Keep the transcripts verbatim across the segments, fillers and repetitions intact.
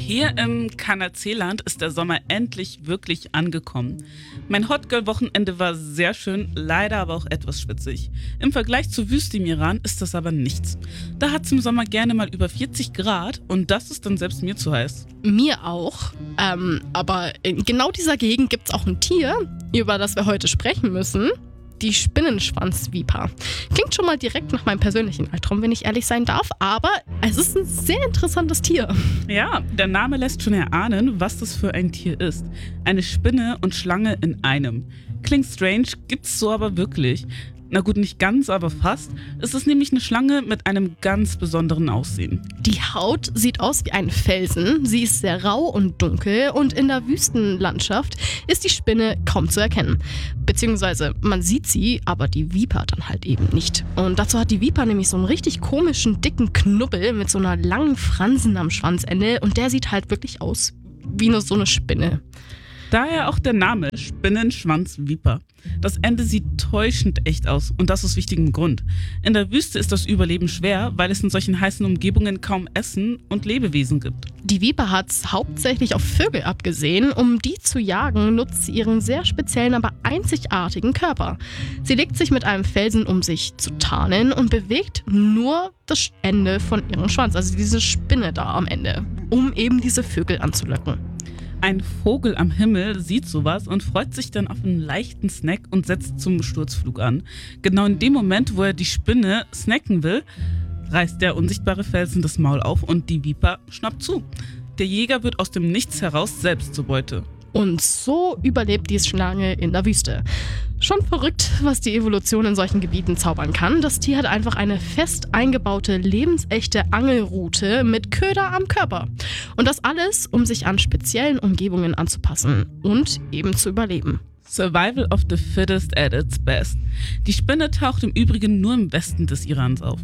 Hier im Kanal-C-Land ist der Sommer endlich wirklich angekommen. Mein Hot Girl-Wochenende war sehr schön, leider aber auch etwas schwitzig. Im Vergleich zur Wüste im Iran ist das aber nichts. Da hat es im Sommer gerne mal über vierzig Grad und das ist dann selbst mir zu heiß. Mir auch, ähm, aber in genau dieser Gegend gibt es auch ein Tier, über das wir heute sprechen müssen. Die Spinnenschwanzviper. Klingt schon mal direkt nach meinem persönlichen Albtraum, wenn ich ehrlich sein darf, aber es ist ein sehr interessantes Tier. Ja, der Name lässt schon erahnen, was das für ein Tier ist. Eine Spinne und Schlange in einem. Klingt strange, gibt's so aber wirklich. Na gut, nicht ganz, aber fast. Es ist nämlich eine Schlange mit einem ganz besonderen Aussehen. Die Haut sieht aus wie ein Felsen, sie ist sehr rau und dunkel und in der Wüstenlandschaft ist die Spinne kaum zu erkennen. Beziehungsweise man sieht sie, aber die Viper dann halt eben nicht. Und dazu hat die Viper nämlich so einen richtig komischen, dicken Knubbel mit so einer langen Fransen am Schwanzende und der sieht halt wirklich aus wie nur so eine Spinne. Daher auch der Name Spinnenschwanzviper. Das Ende sieht täuschend echt aus und das aus wichtigem Grund. In der Wüste ist das Überleben schwer, weil es in solchen heißen Umgebungen kaum Essen und Lebewesen gibt. Die Viper hat es hauptsächlich auf Vögel abgesehen. Um die zu jagen, nutzt sie ihren sehr speziellen, aber einzigartigen Körper. Sie legt sich mit einem Felsen, um sich zu tarnen und bewegt nur das Ende von ihrem Schwanz, also diese Spinne da am Ende, um eben diese Vögel anzulocken. Ein Vogel am Himmel sieht sowas und freut sich dann auf einen leichten Snack und setzt zum Sturzflug an. Genau in dem Moment, wo er die Spinne snacken will, reißt der unsichtbare Felsen das Maul auf und die Viper schnappt zu. Der Jäger wird aus dem Nichts heraus selbst zur Beute. Und so überlebt die Schlange in der Wüste. Schon verrückt, was die Evolution in solchen Gebieten zaubern kann. Das Tier hat einfach eine fest eingebaute, lebensechte Angelrute mit Köder am Körper. Und das alles, um sich an speziellen Umgebungen anzupassen und eben zu überleben. Survival of the fittest at its best. Die Spinne taucht im Übrigen nur im Westen des Irans auf.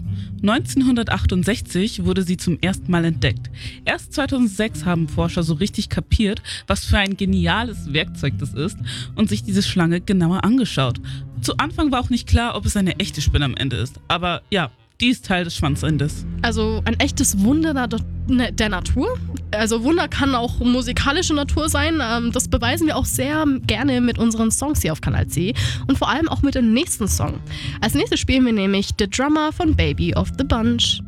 neunzehnhundertachtundsechzig wurde sie zum ersten Mal entdeckt. Erst zweitausendsechs haben Forscher so richtig kapiert, was für ein geniales Werkzeug das ist und sich diese Schlange genauer angeschaut. Zu Anfang war auch nicht klar, ob es eine echte Spinne am Ende ist. Aber ja, die ist Teil des Schwanzendes. Also ein echtes Wunder der Natur. Also Wunder kann auch musikalische Natur sein. Das beweisen wir auch sehr gerne mit unseren Songs hier auf Kanal C. Und vor allem auch mit dem nächsten Song. Als nächstes spielen wir nämlich The Drummer von Baby of the Bunch.